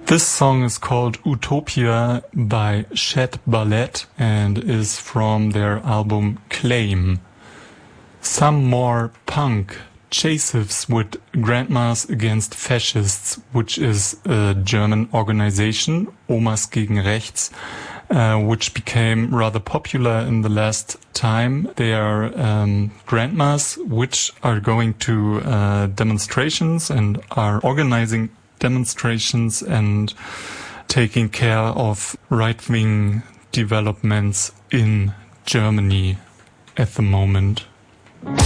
This song is called Utopia by Shed Ballet and is from their album Claim. Some more punk chases with Grandmas Against Fascists, which is a German organization, Omas gegen Rechts, which became rather popular in the last time. They are grandmas which are going to demonstrations and are organizing demonstrations and taking care of right-wing developments in Germany at the moment.